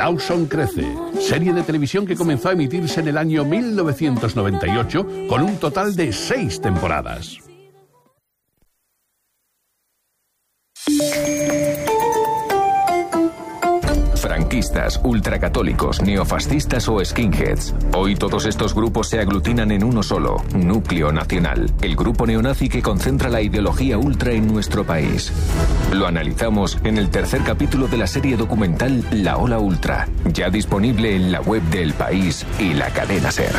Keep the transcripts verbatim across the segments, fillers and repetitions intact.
Dawson crece, serie de televisión que comenzó a emitirse en el año mil novecientos noventa y ocho con un total de seis temporadas. Franquistas, ultracatólicos, neofascistas o skinheads. Hoy todos estos grupos se aglutinan en uno solo, Núcleo Nacional, el grupo neonazi que concentra la ideología ultra en nuestro país. Lo analizamos en el tercer capítulo de la serie documental La Ola Ultra, ya disponible en la web de El País y la cadena SER.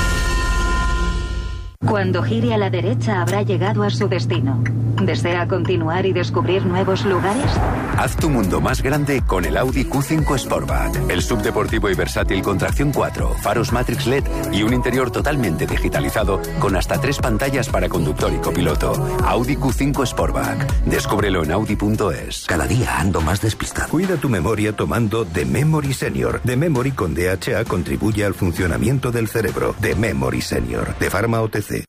Cuando gire a la derecha habrá llegado a su destino. ¿Desea continuar y descubrir nuevos lugares? Haz tu mundo más grande con el Audi Q cinco Sportback. El subdeportivo y versátil con tracción cuatro, faros Matrix L E D y un interior totalmente digitalizado con hasta tres pantallas para conductor y copiloto. Audi Q cinco Sportback. Descúbrelo en audi punto es. Cada día ando más despistado. Cuida tu memoria tomando The Memory Senior. The Memory con D H A contribuye al funcionamiento del cerebro. The Memory Senior. De Pharma O T C.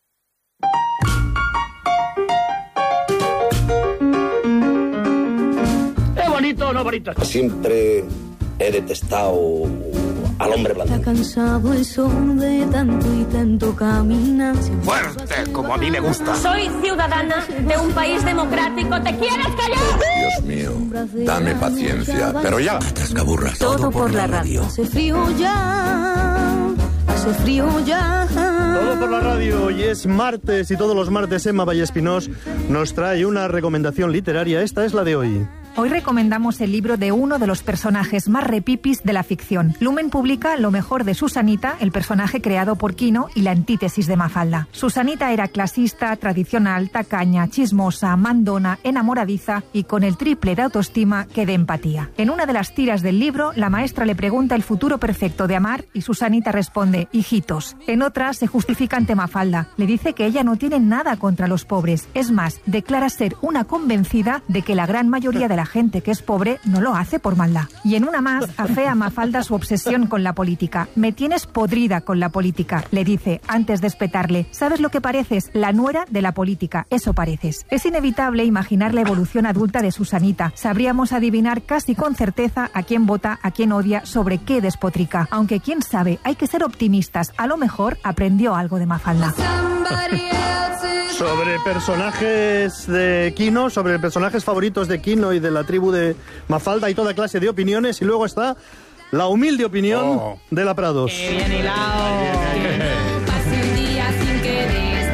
¿Bonito o no bonito? Siempre he detestado al hombre blanco. Está cansado el sol de tanto y tanto caminar. Fuerte, como a mí me gusta. Soy ciudadana de un país democrático. ¿Te quieres callar? Dios mío, dame paciencia. Pero ya, atascaburras. Todo, Todo por, por la radio. Hace frío ya, hace frío ya. Todo por la radio, y es martes, y todos los martes Emma Vallespinós nos trae una recomendación literaria. Esta es la de hoy. Hoy recomendamos el libro de uno de los personajes más repipis de la ficción. Lumen publica Lo mejor de Susanita, el personaje creado por Quino y la antítesis de Mafalda. Susanita era clasista, tradicional, tacaña, chismosa, mandona, enamoradiza y con el triple de autoestima que de empatía. En una de las tiras del libro, la maestra le pregunta el futuro perfecto de Amar y Susanita responde, hijitos. En otra, se justifica ante Mafalda. Le dice que ella no tiene nada contra los pobres. Es más, declara ser una convencida de que la gran mayoría de la gente que es pobre no lo hace por maldad. Y en una más, afea a Mafalda su obsesión con la política. Me tienes podrida con la política, le dice, antes de espetarle. ¿Sabes lo que pareces? La nuera de la política. Eso pareces. Es inevitable imaginar la evolución adulta de Susanita. Sabríamos adivinar casi con certeza a quién vota, a quién odia, sobre qué despotrica. Aunque quién sabe, hay que ser optimistas. A lo mejor aprendió algo de Mafalda. Sobre personajes de Quino, sobre personajes favoritos de Quino y de la tribu de Mafalda, hay toda clase de opiniones, y luego está la humilde opinión oh. de la Prados. ¡Qué bien hilado! Pase un día sin que des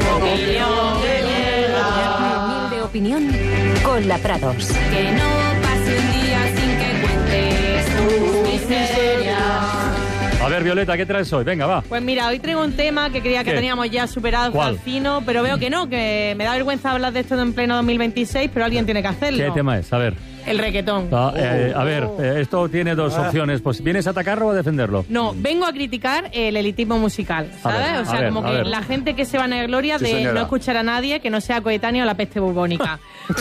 humilde opinión con la Prados. Que no pase un día sin que cuentes tus miserias. A ver, Violeta, ¿qué traes hoy? Venga, va. Pues mira, hoy traigo un tema que creía que ¿Qué? teníamos ya superado al fino, pero veo que no, que me da vergüenza hablar de esto en pleno dos mil veintiséis, pero alguien tiene que hacerlo. ¿Qué tema es? A ver. El reggaetón. Ah, eh, a ver, eh, esto tiene dos ah. opciones. Pues, ¿vienes a atacarlo o a defenderlo? No, vengo a criticar el elitismo musical, ¿sabes? Ver, o sea, ver, como que ver. la gente que se va a la gloria sí, de señora. no escuchar a nadie que no sea coetáneo a la peste bubónica.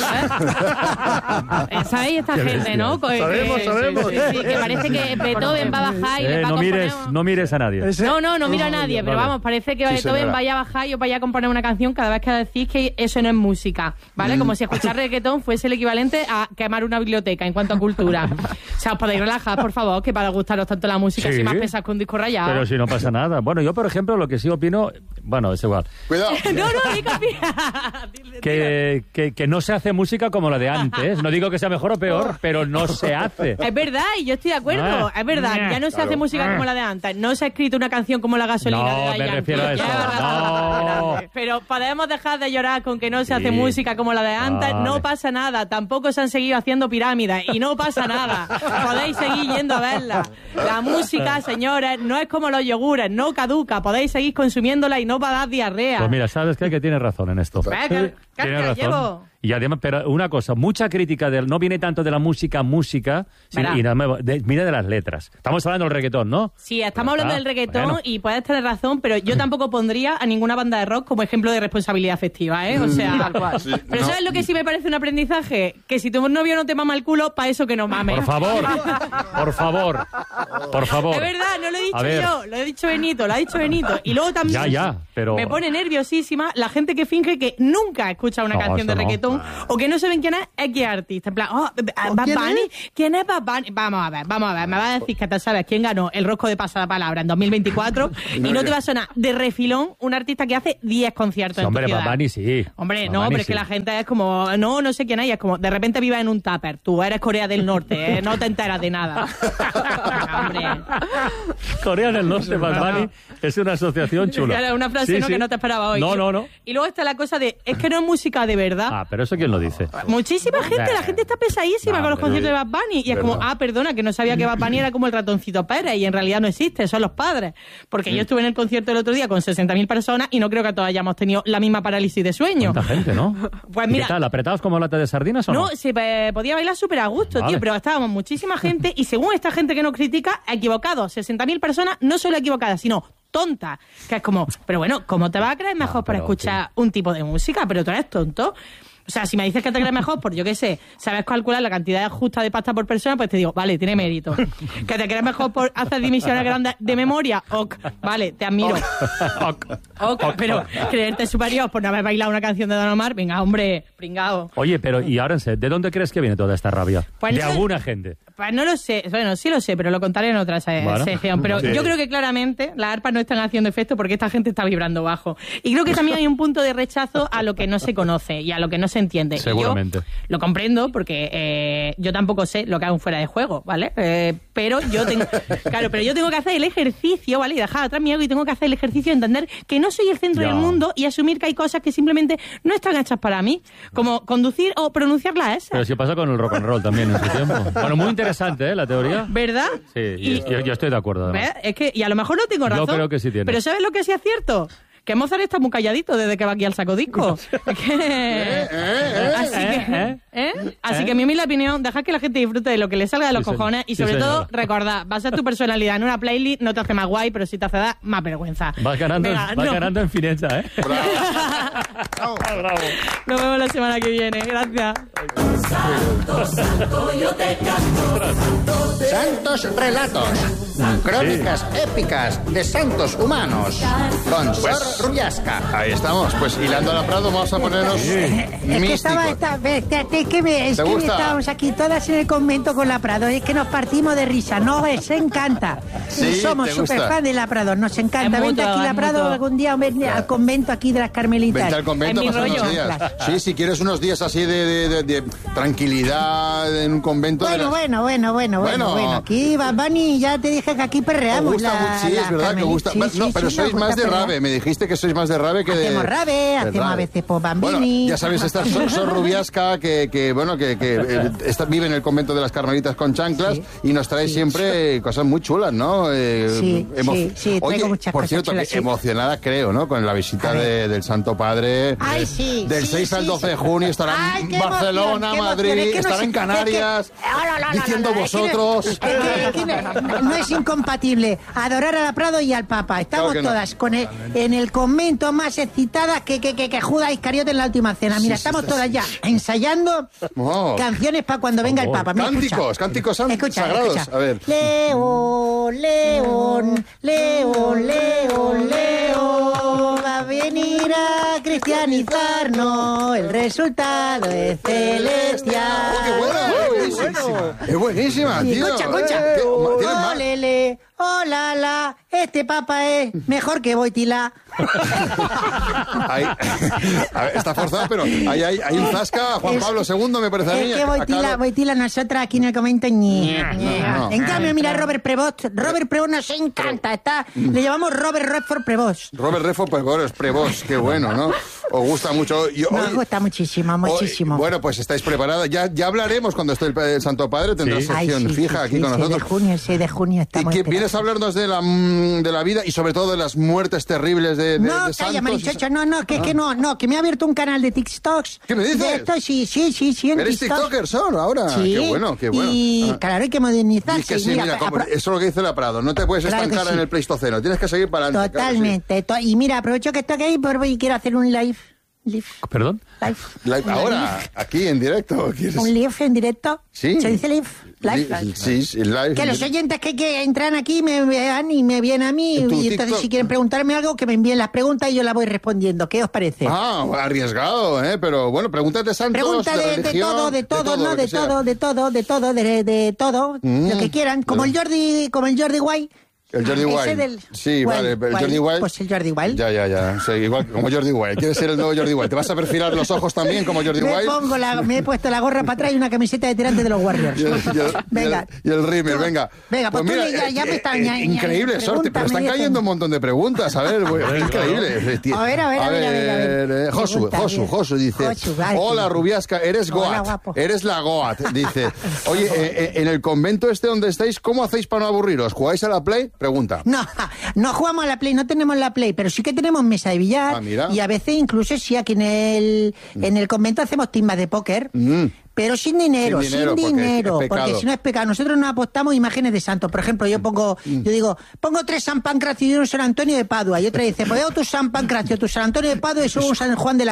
¿Sabes? ¿Sabéis esta Qué gente, bestia. no? Que, sabemos, que, sabemos. Sí, sí, sí, que parece que Beethoven va a bajar y eh, le va no a componer... mires, no mires a nadie. No, no, no miro a nadie, pero vale. vamos, parece que sí, Beethoven señora. vaya a bajar y os vaya a componer una canción cada vez que decís que eso no es música, ¿vale? Mm. Como si escuchar reggaetón fuese el equivalente a quemar una biblioteca en cuanto a cultura. O sea, os podéis relajar, por favor, que para gustaros tanto la música, sí, si más pesas que un disco rayado. Pero si no pasa nada. Bueno, yo, por ejemplo, lo que sí opino... Bueno, es igual. Cuidado. no, no, digo, que, que, que no se hace música como la de antes. No digo que sea mejor o peor, pero no se hace. Es verdad, y yo estoy de acuerdo. Ah, es verdad, ya no se claro. hace música como la de antes. No se ha escrito una canción como La gasolina no, de la me refiero a eso. No. Pero podemos dejar de llorar con que no se hace sí. música como la de antes. Vale. No pasa nada. Tampoco se han seguido haciendo pirámides y no pasa nada. Podéis seguir yendo a verla. La música, señores, no es como los yogures, no caduca. Podéis seguir consumiéndola y no va a dar diarrea. Pues mira, ¿sabes qué? Que tienes razón en esto. Venga, Tienes razón. Llevo. Y además, pero una cosa, mucha crítica del, no viene tanto de la música, música, sino, y no, de, mira de las letras. Estamos hablando del reggaetón, ¿no? Sí, estamos hablando ah, del reggaetón bueno. y puedes tener razón, pero yo tampoco pondría a ninguna banda de rock como ejemplo de responsabilidad afectiva, ¿eh? O sea, tal cual. Sí, pero no. ¿sabes lo que sí me parece un aprendizaje? Que si tu novio no te mama el culo, para eso que no mames. Por favor, por favor, por favor. Es verdad, no lo he dicho yo, lo he dicho Benito, lo ha dicho Benito. Y luego también ya, ya, pero... me pone nerviosísima la gente que finge que nunca escucha una no, canción de no. reggaetón refilón, o que no saben quién es X artista. En plan, oh, Bad Bunny, ¿quién es Bad Bunny? Vamos a ver, vamos a ver, me vas a decir que te sabes quién ganó el Rosco de Pasada Palabra en dos mil veinticuatro y no te va a sonar de refilón un artista que hace diez conciertos en Hombre, tu ciudad. Bad Bunny sí. Hombre, Bad no, Bunny pero es sí. que la gente es como, no, no sé quién hay, es como, de repente vives en un tupper, tú eres Corea del Norte, ¿eh? No te enteras de nada. Hombre. Corea del Norte, Bad Bunny, es una asociación chula. Claro, una frase Sí, ¿no? sí. que no te esperaba hoy. No, no, no. Y luego está la cosa de, es que no es música de verdad. Ah, pero eso ¿quién lo dice? Muchísima gente, la gente está pesadísima No, con los pero- conciertos de Bad Bunny. Y es como, ah, perdona, que no sabía que Bad Bunny era como el ratoncito Pérez y en realidad no existe, son los padres. Porque yo estuve en el concierto el otro día con sesenta mil personas y no creo que todos hayamos tenido la misma parálisis de sueño. ¿Cuánta gente, no? Pues ¿Y mira, qué tal? ¿Apretados como lata de sardinas o no? no, se eh, podía bailar súper a gusto, Vale. tío, pero estábamos muchísima gente y según esta gente que nos critica, equivocados. sesenta mil personas no solo equivocadas, sino tontas. Que es como, pero bueno, ¿cómo te vas a creer mejor para escuchar un tipo de música? Pero tú eres tonto. O sea, si me dices que te crees mejor, por yo qué sé, sabes calcular la cantidad justa de pasta por persona, pues te digo, vale, tiene mérito. Que te crees mejor por hacer divisiones grandes de memoria, ok, vale, te admiro. Ok. Ok, pero creerte superior por no haber bailado una canción de Don Omar, venga, hombre, pringao. Oye, pero y ahora en serio, ¿de dónde crees que viene toda esta rabia? Pues de no- alguna gente. Pues no lo sé, bueno, sí lo sé, pero lo contaré en otra se- Bueno. sección. Pero Sí. yo creo que claramente las arpas no están haciendo efecto porque esta gente está vibrando bajo. Y creo que también hay un punto de rechazo a lo que no se conoce y a lo que no se entiende. Y Seguramente. yo lo comprendo porque eh, yo tampoco sé lo que hago fuera de juego, ¿vale? Eh, pero yo tengo, claro, pero yo tengo que hacer el ejercicio, ¿vale? Y dejar atrás mi ego y tengo que hacer el ejercicio de entender que no soy el centro Ya. del mundo y asumir que hay cosas que simplemente no están hechas para mí, como conducir o pronunciar la S. Pero si pasa con el rock and roll también en su tiempo. Bueno, muy interesante, ¿eh? La teoría. ¿Verdad? Sí, y, yo, yo estoy de acuerdo. además. ¿Ves? Es que, y a lo mejor no tengo Yo razón. creo que sí tienes. Pero ¿sabes lo que sí es cierto? Que Mozart está muy calladito desde que va aquí al saco disco. Es que... Así que, ¿eh? Así que mi humilde opinión, dejad que la gente disfrute de lo que le salga de los Sí, señor. cojones y Sí, sobre señora. todo, recordad, basar tu personalidad en una playlist no te hace más guay, pero sí te hace dar más vergüenza. Vas ganando, Venga, vas no. ganando en fineza, ¿eh? Bravo. Nos vemos la semana que viene. Gracias. Santos relatos, crónicas épicas de santos humanos, con Sor Rubiasca. Ahí estamos, pues hilando a la Prado vamos a ponernos Es que místicos. estaba, está- ve, te- te- que me- es ¿Te que gusta? estábamos aquí todas en el convento con la Prado, es que nos partimos de risa, nos encanta. Sí, Somos ¿te súper gusta? fan de la Prado, nos encanta. Es Vente mutuo, aquí es la Prado mutuo. algún día ven al convento aquí de las Carmelitas. Vente al convento En a mi pasar rollo. unos días. Sí, si quieres unos días así de, de- de- de tranquilidad en un convento. de Bueno, las- bueno, bueno, bueno, bueno, Bueno. bueno. Aquí, Bad Bunny, ya te dije que aquí Os perreamos. gusta la- mu- sí, la es verdad que Carmelita. gusta. Sí, no, sí, pero sí, sois nos más gusta de perrear. rave. Me dijiste que sois más de rave que de. Hacemos rave, de hacemos rave. a veces Pop Bambini. Bueno, ya sabéis, esta Sor, Sor Rubiasca que, que, bueno, que, que eh, está- vive en el convento de las Carmelitas con chanclas y nos trae siempre cosas muy chulas, ¿no? Eh, Sí, emo- sí, sí, traigo Oye, muchas por cosas cierto, chulas, que sí. emocionada creo, ¿no? Con la visita de- del Santo Padre. Ay, de- sí, Del sí, seis al sí, doce de sí. junio estará Ay, en qué Barcelona, emoción, qué Madrid, emoción. Es que no estará sé- en Canarias, es que- Ah, no, no, no, diciendo no, no, es que no- vosotros. es que- es que no, no es incompatible adorar a la Prado y al Papa. Estamos Claro que no. todas con el- en el convento más excitadas que, que, que, que Judas Iscariote en la última cena. Mira, Sí, sí, estamos sí, todas sí. ya ensayando Oh. canciones para cuando venga el Papa. Mira, Cánticos, escucha. cánticos san- Escucha, sagrados. escucha. A ver. León, león, león, león, león, va a venir a cristianizarnos, el resultado es celestial. ¡Oh, qué buena! ¡Es buenísima! ¡Es buenísima, Sí, tío! escucha, escucha. Eh, ¿qué- ¿Tienes más? Olele, hola, la, este papa es mejor que Boitila. Ahí- a ver, está forzado, pero ahí hay, hay un zasca a Juan Es- Pablo segundo, me parece a mí. Es que a Boitila, Carlos. Boitila, nosotras aquí en el comento ñe, No, ñe. no. En cambio, mira Robert Prevost. Robert Prevost nos encanta. Está, le llamamos Robert Redford Prevost. Robert Redford, pues bueno, es Prevost, qué bueno, ¿no? Os gusta mucho. Y hoy- Nos gusta muchísimo, muchísimo. hoy- bueno, pues estáis preparadas. Ya, ya hablaremos cuando esté el, el Santo Padre, tendrá Ay, sección sí, fija sí, aquí sí, con seis de nosotros. junio, el seis de junio Y estamos que esperando. vienes a hablarnos de la, mm, de la vida y sobre todo de las muertes terribles de, de, No, de calla, santos. Marichocho, no, no, que, que no, no, que me ha abierto un canal de TikToks. ¿Qué me dices? De esto, sí, sí, sí, sí, en ¿Eres TikTok. tiktoker, Son, ahora? Sí. Qué bueno, qué bueno. Y Ah. claro, hay que modernizarse. Y que sí, mira, como- apro- eso es lo que dice la Prado. No te puedes Claro que estancar sí. en el Pleistoceno. Tienes que seguir para adelante. claro que sí. Totalmente. to- Y mira, aprovecho que estoy aquí por- y quiero hacer un live. live ¿Perdón? live. Live, ahora, aquí en directo. ¿quieres? Un live en directo. Sí. ¿Se dice live? Live, live. Sí, sí, live. Que los oyentes que, que entran aquí me vean y me vienen a mí. Y entonces, TikTok? Si quieren preguntarme algo, que me envíen las preguntas y yo las voy respondiendo. ¿Qué os parece? Ah, arriesgado, ¿eh? Pero bueno, preguntas de santos, Pregunta de, de, de todo, de todo, de todo, ¿no? De todo, de todo, de todo, de, de todo, mm. lo que quieran. Como el Jordi, como el Jordi White. El Jordi Wild. Del... Sí, Wild, vale, el Wild. Jordi Wild. Pues el Jordi Wild. Ya, ya, ya. Sí, igual como Jordi Wild. ¿Quieres ser el nuevo Jordi Wild? ¿Te vas a perfilar los ojos también como Jordi me Wild? Pongo la, me he puesto la gorra para atrás y una camiseta de tirante de los Warriors. Y el, y el, venga. Y el, y el Rimmer, venga. Venga, pues, pues mira, tú ya, ya eh, me está... Eh, ña, increíble, ña, Sorte, pero están cayendo un montón de preguntas. A ver, güey, increíble. A ver, a ver, a ver. A ver, a ver, eh, Josu, Josu, Josu dice... Josu, vale, hola, Rubiasca, eres Hola, Goat. guapo. Eres la Goat, dice. Oye, eh, en el convento este donde estáis, ¿cómo hacéis para no aburriros? ¿Jugáis a la Play? Pregunta. No, no jugamos a la Play, no tenemos la Play, pero sí que tenemos mesa de billar. Ah, mira. Y a veces incluso sí aquí en el, en el convento hacemos timbas de póker. Mm. Pero sin dinero, sin dinero, sin porque, dinero, es porque si no es pecado. Nosotros no apostamos imágenes de santos. Por ejemplo, yo pongo, mm. yo digo, pongo tres San Pancracio y un San Antonio de Padua. Y otra dice, pues tu San Pancracio, tu San Antonio de Padua y un San Juan de la